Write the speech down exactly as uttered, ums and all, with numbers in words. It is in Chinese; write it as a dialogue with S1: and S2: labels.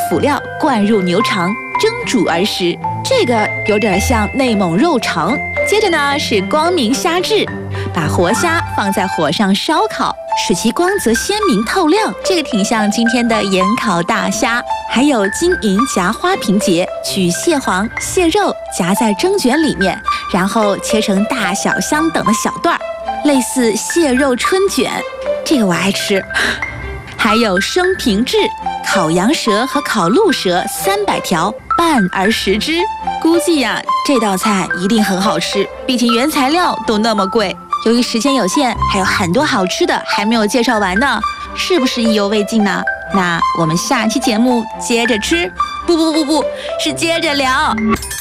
S1: 辅料灌入牛肠，蒸煮而食。这个有点像内蒙肉肠。接着呢是光明虾质，把活虾放在火上烧烤，使其光泽鲜明透亮。这个挺像今天的盐烤大虾。还有金银夹花瓶节，取蟹黄、蟹肉夹在蒸卷里面，然后切成大小相等的小段儿，类似蟹肉春卷。这个我爱吃。还有生平制，烤羊舌和烤鹿舌三百条，半而食之。估计呀、啊，这道菜一定很好吃，毕竟原材料都那么贵。由于时间有限，还有很多好吃的还没有介绍完呢，是不是意犹未尽呢？那我们下期节目接着吃，不不不不，是接着聊。